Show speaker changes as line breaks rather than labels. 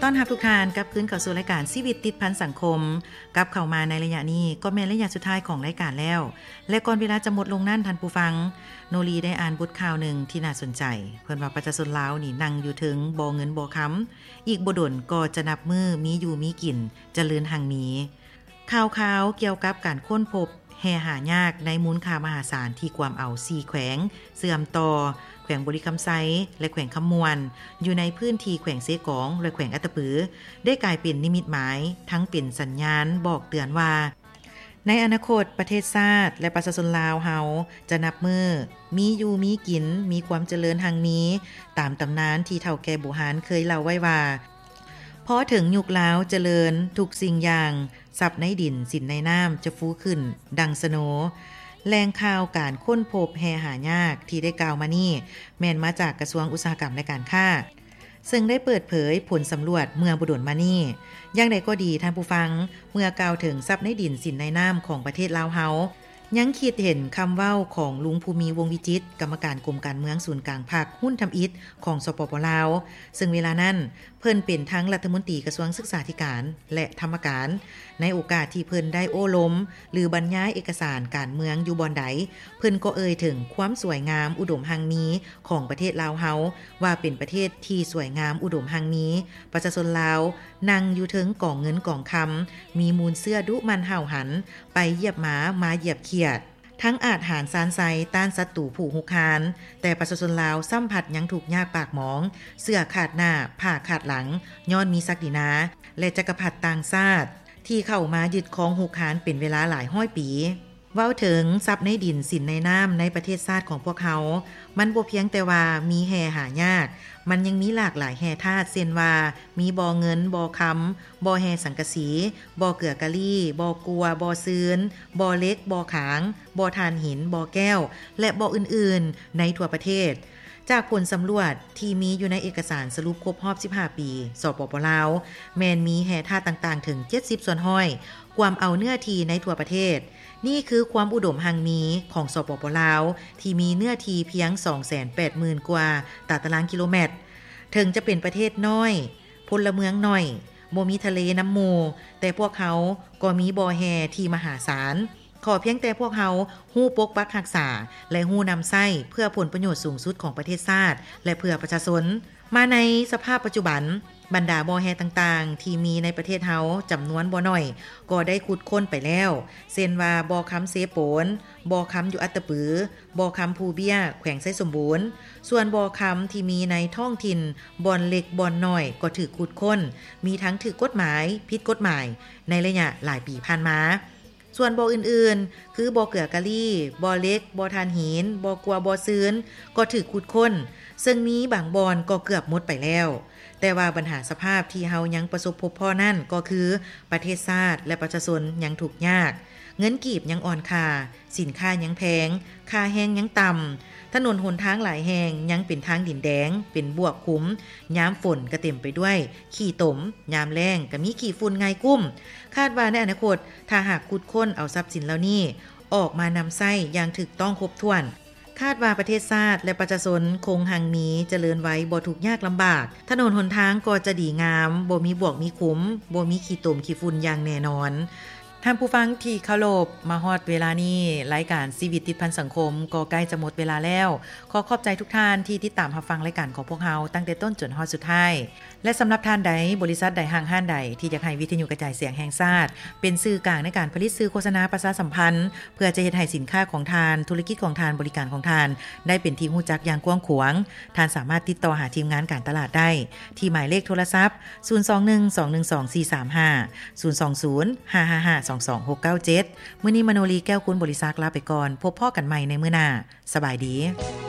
ต้อนรับทุกท่านกลับคืนเข้าสู่รายการชีวิตติดพันสังคมกลับเข้ามาในระยะนี้ก็แม่นระยะสุดท้ายของรายการแล้วและก่อนเวลาจะหมดลงนั่นท่านผู้ฟังโนรีได้อ่านบทข่าวหนึ่งที่น่าสนใจเพิ่นว่าประชาชนลาวนี่นั่งอยู่ถึงบ่เงินบ่ค้ำอีกบ่ดนก็จะนับมือมีอยู่มีกินเจริญหั่งมีข่าวเกี่ยวกับการค้นพบแห่หายากในมูลค่ามหาศาลที่ความเอา4แขวงเสื่อมต่อแขวงบริคำไซและแขวงคำมวนอยู่ในพื้นที่แขวงเสกองและแขวงอัตตปือได้กลายเป็นนิมิตหมายทั้งเป็นสัญญาณบอกเตือนว่าในอนาคตประเทศชาติและประชาชนลาวเฮาจะนับมือมีอยู่มีกินมีความเจริญหั่งมีตามตำนานที่เฒ่าแก่โบราณเคยเล่าไว้ว่าพอถึงยุคลาวเจริญทุกสิ่งอย่างทรัพย์ในดินสินในน้ำจะฟูขึ้นดังสโนแหล่งข่าวการค้นพบแห่หายากที่ได้กล่าวมานี่แม่นมาจากกระทรวงอุตสาหกรรมและการค้าซึ่งได้เปิดเผยผลสำรวจเมื่อบ่ดนมานี่อย่างใดก็ดีท่านผู้ฟังเมื่อกล่าวถึงทรัพย์ในดินสินในน้ำของประเทศลาวเฮายังคิดเห็นคำเว้าของลุงภูมิวงศ์วิจิตรกรรมการกรมการเมืองศูนย์กลางภาคหุ้นทำอิฐของสปป.ลาวซึ่งเวลานั้นเพิ่นเป็นทั้งรัฐมนตรีกระทรวงศึกษาธิการและธรรมการในโอกาสที่เพิ่นได้โอ้ล้มหรือบรรยายเอกสารการเมืองอยู่บอนใดเพิ่นก็เอ่ยถึงความสวยงามอุดมหั่งมีของประเทศลาวเฮาว่าเป็นประเทศที่สวยงามอุดมหั่งมีประชาชนลาวนั่งอยู่ถึงกองเงินกองคำมีมูลเสื้อดุมันเห่าหันไปเหยียบหมาเหยียบเขียดทั้งอาจหารซานไซต้านศัตรูผู้หุกคานแต่ประชาชนลาวสัมผัสยังถูกยากปากหมองเสื้อขาดหน้าผ้าขาดหลังย้อนมีศักดินาและจักรพรรดิต่างชาติที่เข้ามายึดครองหุกคานเป็นเวลาหลายร้อยปีเว้าถึงทรัพย์ในดินสินในน้ำในประเทศชาติของพวกเขามันบ่เพียงแต่ว่ามีแห่หายากมันยังมีหลากหลายแห่ธาตุเช่นว่ามีบ่อเงินบ่อคำบ่อแห่สังกะสีบ่อเกลือกะลี่บ่อกัวบ่อซืนบ่อเล็กบ่อขางบ่อทานหินบ่อแก้วและบ่ออื่นๆในทั่วประเทศจากผลสำรวจที่มีอยู่ในเอกสารสรุปครบรอบ15ปีสปป.ลาวแม่นมีแห่ธาตุต่างๆถึง70ส่วนห้อยความเอาเนื้อที่ในทั่วประเทศนี่คือความอุดมหั่งมีของสปป.ลาวที่มีเนื้อที่เพียง 280,000 กว่าตารางกิโลเมตรถึงจะเป็นประเทศน้อยพลเมืองน้อยบ่มีทะเลน้ำหมู่แต่พวกเขาก็มีบ่อแห่ที่มหาศาลขอเพียงแต่พวกเขาฮู้ปกปักรักษาและฮู้นำใช้เพื่อผลประโยชน์สูงสุดของประเทศชาติและเพื่อประชาชนมาในสภาพปัจจุบันบรรดาบ่อแห่ต่างๆที่มีในประเทศเฮาจำนวนบ่น้อยก็ได้ขุดค้นไปแล้วเช่นว่าบ่อคำเสโปนบ่อคำอยู่อัตตปือบ่อคำภูเบี้ยแขวงไสสมบูรณ์ส่วนบ่อคำที่มีในท้องถิ่นบ่อนเล็กบ่อนน้อยก็ถูกขุดค้นมีทั้งถูกกฎหมายผิดกฎหมายในระยะหลายปีผ่านมาส่วนบ่ออื่นๆคือบ่อเกลือกะลี่บ่อเล็กบ่อทานหินบ่อกัวบ่อซืนก็ถูกขุดค้นซึ่งมีบางบ่อนก็เกือบหมดไปแล้วแต่ว่าปัญหาสภาพที่เฮายังประสบพบพ่อนั่นก็คือประเทศชาติและประชาชนยังถูกยากเงินกีบยังอ่อนค่าสินค้ายังแพงค่าแห้งยังต่ำถนนหนทางหลายแห่งยังเป็นทางดินแดงเป็นบวกคุ้มยามฝนก็เต็มไปด้วยขี้ตมยามแล้งก็มีขี้ฝุ่นไงกุ้มคาดว่าในอนาคตถ้าหากขุดค้นเอาทรัพย์สินเหล่านี้ออกมานำใช้อย่างถูกต้องครบถ้วนคาดว่าประเทศชาติและประชาชนคงหังมีเจริญไว้บ่ทุกยากลำบากถนนหนทางก็จะดีงามบ่มีบวกมีขุมบ่มีขี้ตมขี้ฝุ่นอย่างแน่นอนท่านผู้ฟังที่เคารพมาฮอดเวลานี้รายการชีวิตติดพันสังคมก็ใกล้จะหมดเวลาแล้วขอขอบใจทุกท่านที่ติดตามรับฟังรายการของพวกเราตั้งแต่ต้นจนฮอดสุดท้ายและสำหรับท่านใดบริษัทใดห้างห้านใดที่อยากให้วิทยุกระจายเสียงแห่งชาติเป็นสื่อกลางในการผลิตสื่อโฆษณาประชาสัมพันธ์เพื่อจะเฮ็ดให้สินค้าของทานธุรกิจของทานบริการของทานได้เป็นที่รู้จักอย่างกว้างขวางท่านสามารถติดต่อหาทีมงานการตลาดได้ที่หมายเลขโทรศัพท์0212124435 02055522697มื้อนี้มโนรีแก้วคุณบริษัทลาไปก่อนพบพ่อกันใหม่ในมื้อหน้าสบายดี